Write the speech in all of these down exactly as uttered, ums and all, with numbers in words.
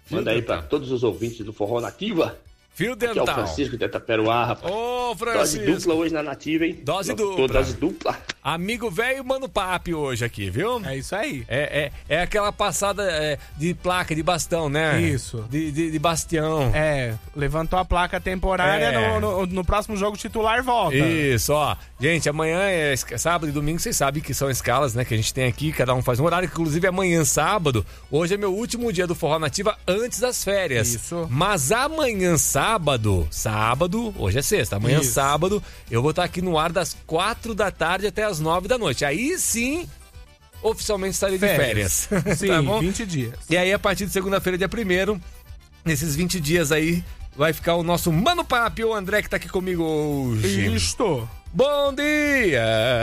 Manda aí para todos os ouvintes do Forró Nativa. Fio Dental. Aqui é o Francisco de Itaperuá, rapaz. Ô, Francisco. Dose dupla hoje na Nativa, hein? Dose Tô, dupla. Dose dupla. Amigo velho, mano papi hoje aqui, viu? É isso aí. É, é, é aquela passada é, de placa, de bastão, né? Isso. De, de, de bastião. É, levantou a placa temporária, É. no, no, no próximo jogo titular volta. Isso, ó. Gente, amanhã é es- sábado e domingo, vocês sabem que são escalas, né? Que a gente tem aqui, cada um faz um horário. Inclusive amanhã, sábado, hoje é meu último dia do Forró Nativa antes das férias. Isso. Mas amanhã, sábado, sábado, hoje é sexta, amanhã, Isso. sábado, eu vou estar aqui no ar das quatro da tarde até as nove da noite. Aí sim, oficialmente estarei de férias. Sim, Tá bom? vinte dias. E aí, a partir de segunda-feira, dia primeiro, nesses vinte dias aí, vai ficar o nosso Mano Papi, o André, que tá aqui comigo hoje. Isto. Bom dia!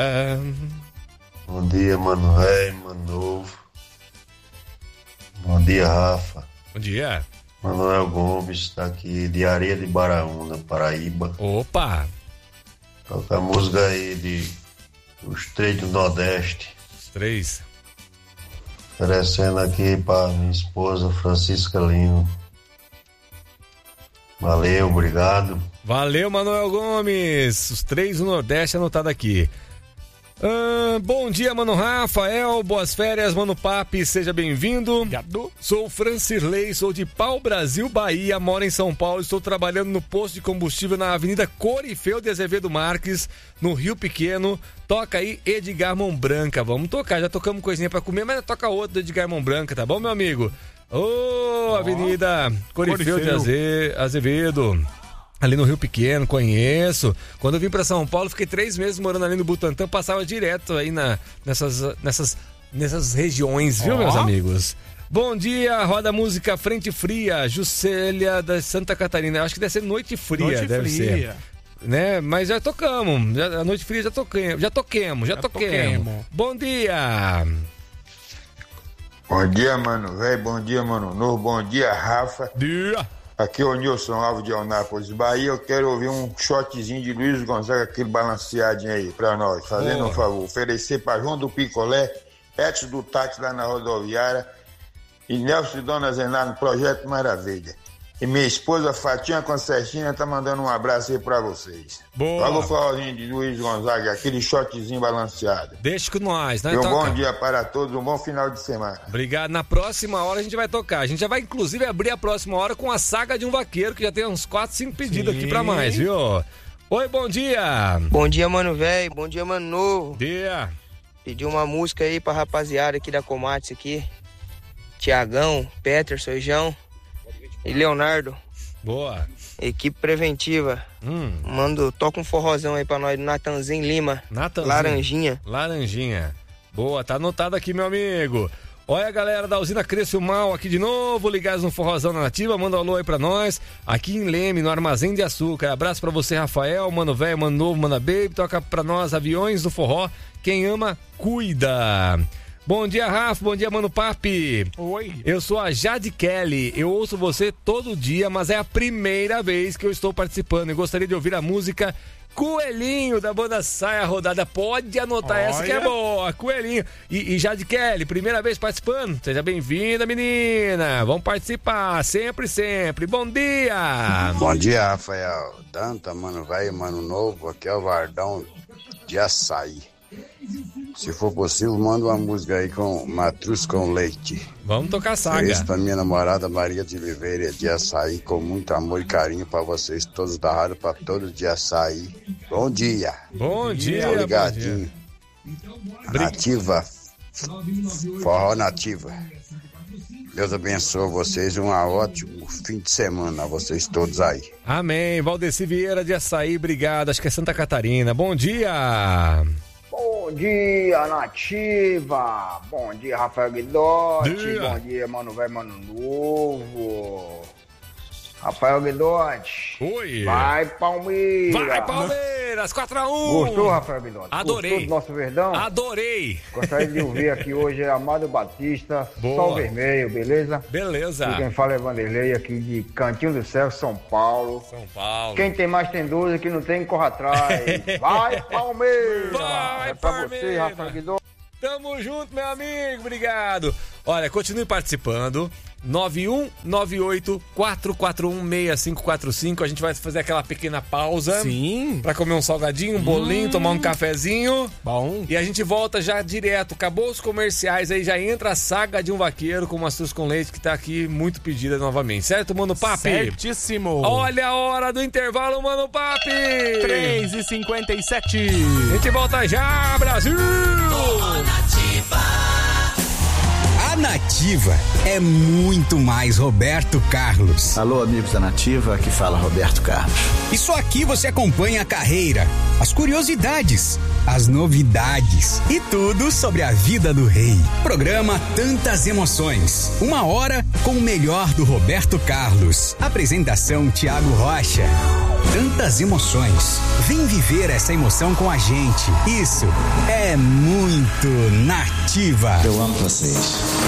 Bom dia, mano velho, mano novo. Bom dia, Rafa. Bom dia. Manuel Gomes, tá aqui de Areia de Baraúna, Paraíba. Opa! Toca a música aí de Os Três do Nordeste. Os três. Oferecendo aqui pra minha esposa Francisca Lino. Valeu, obrigado. Valeu, Manuel Gomes. Os três do Nordeste anotado aqui. Ah, bom dia, Mano Rafael. Boas férias, Mano Papi. Seja bem-vindo. Obrigado. Sou Francirley, sou de Pau Brasil, Bahia. Moro em São Paulo. Estou trabalhando no posto de combustível na Avenida Corifeu de Azevedo Marques, no Rio Pequeno. Toca aí Edgar Mão Branca. Vamos tocar. Já tocamos coisinha pra comer, mas toca outro do Edgar Mão Branca, tá bom, meu amigo? Ô, oh, Avenida Corifeu, Corifeu de Aze... Azevedo. Ali no Rio Pequeno, conheço. Quando eu vim pra São Paulo, fiquei três meses morando ali no Butantã, passava direto aí na, nessas, nessas, nessas regiões, viu, oh. meus amigos? Bom dia, roda música Frente Fria, Juscelia da Santa Catarina. Eu acho que deve ser Noite Fria, Noite deve Fria. ser. Né? Mas já tocamos, já, a Noite Fria já toquemos, já toquemos, já, já toquemos. toquemos. Bom dia! Bom dia, mano velho, bom dia, mano novo, bom dia, Rafa. Dia! Aqui é o Nilson Alves de Eunápolis, Bahia. Eu quero ouvir um shotzinho de Luiz Gonzaga, aquele balanceadinho aí pra nós, fazendo oh. um favor. Oferecer pra João do Picolé, Edson do Táxi lá na rodoviária e Nelson e Dona Zená no Projeto Maravilha. E minha esposa Fatinha Concertina tá mandando um abraço aí pra vocês. Boa. Logo o forrozinho de Luiz Gonzaga, aquele shotzinho balanceado. Deixa com nós, né? E um toca. Bom dia para todos, um bom final de semana. Obrigado. Na próxima hora a gente vai tocar. A gente já vai, inclusive, abrir a próxima hora com a Saga de um Vaqueiro, que já tem uns quatro, cinco pedidos Sim. aqui pra mais, viu? Oi, bom dia. Bom dia, mano velho. Bom dia, mano novo. Bom dia. Pedi uma música aí pra rapaziada aqui da Comates aqui. Tiagão, Peterson, João e Leonardo. Boa. Equipe preventiva. Hum. Mando, toca um forrozão aí pra nós, Natanzinho Lima. Natanzinho. Laranjinha. Laranjinha. Boa, tá anotado aqui, meu amigo. Olha a galera da usina Cresce o Mal aqui de novo, ligados no Forrozão na Nativa, manda um alô aí pra nós, aqui em Leme, no Armazém de Açúcar. Abraço pra você, Rafael, mano velho, mano novo, mano baby, toca pra nós Aviões do Forró, quem ama, cuida. Bom dia, Rafa. Bom dia, Mano Papi. Oi. Eu sou a Jade Kelly. Eu ouço você todo dia, mas é a primeira vez que eu estou participando. E gostaria de ouvir a música Coelhinho, da banda Saia Rodada. Pode anotar. Olha. Essa que é boa. Coelhinho. E, e Jade Kelly, primeira vez participando. Seja bem-vinda, menina. Vamos participar. Sempre, sempre. Bom dia. Bom dia, Rafael. Tanta, mano velho, mano novo. Aqui é o Vardão de Açaí. Se for possível, manda uma música aí com Matruz com Leite. Vamos tocar Saga. Isso pra minha namorada Maria de Oliveira de Açaí, com muito amor e carinho pra vocês todos da rádio, pra todos de Açaí. Bom dia. Bom dia. Obrigadinho. Nativa. Forró Nativa. Deus abençoe vocês, um ótimo fim de semana a vocês todos aí. Amém. Valdeci Vieira de Açaí, obrigado. Acho que é Santa Catarina. Bom dia. Bom dia, Nativa! Bom dia, Rafael Guidotti! Dia. Bom dia, Mano Velho, Mano Novo! Rafael Guidotti! Oi! Vai, Palmeiras! Vai, Palmeiras! quatro a um! Gostou, Rafael Guidotti? Adorei! Gostou do nosso Verdão? Adorei! Gostaria de ouvir aqui hoje Amado Batista, Boa. Sol Vermelho, beleza? Beleza! E quem fala é Vanderlei, aqui de Cantinho do Céu, São Paulo. São Paulo! Quem tem mais tem dúvida, que não tem, corra atrás! Vai, Palmeiras! Vai, é pra Palmeiras! você, Rafael Guidotti! Tamo junto, meu amigo, obrigado. Olha, continue participando, nove um nove oito quatro quatro um seis cinco quatro cinco. A gente vai fazer aquela pequena pausa. Sim. Pra comer um salgadinho, um bolinho, hum. tomar um cafezinho. Bom. E a gente volta já direto. Acabou os comerciais, aí já entra a saga de um vaqueiro com maçãs com leite, que tá aqui muito pedida novamente. Certo, Mano Papi? Certíssimo. Olha a hora do intervalo, Mano Papi. três e cinquenta e sete. A gente volta já, Brasil. A Nativa é muito mais Roberto Carlos. Alô, amigos da Nativa, aqui fala Roberto Carlos. E só aqui você acompanha a carreira, as curiosidades, as novidades e tudo sobre a vida do rei. Programa Tantas Emoções. Uma hora com o melhor do Roberto Carlos. Apresentação Tiago Rocha. Tantas emoções. Vem viver essa emoção com a gente. Isso é muito Nativa. Eu amo vocês.